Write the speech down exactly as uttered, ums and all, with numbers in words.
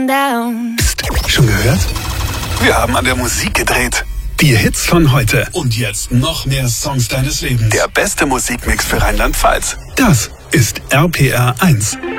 going down. Schon gehört? Wir haben an der Musik gedreht. Die Hits von heute. Und jetzt noch mehr Songs deines Lebens. Der beste Musikmix für Rheinland-Pfalz. Das ist R P R eins.